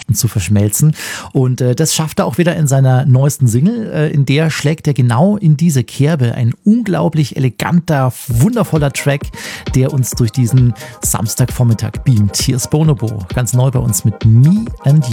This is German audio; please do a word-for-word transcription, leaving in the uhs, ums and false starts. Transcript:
Gesellschaften zu verschmelzen. Und äh, das schafft er auch wieder in seiner neuesten Single. Äh, in der schlägt er genau in diese Kerbe. Ein unglaublich eleganter, wundervoller Track, der uns durch diesen Samstagvormittag beamt. Hier ist Bonobo, ganz neu bei uns mit Me and You.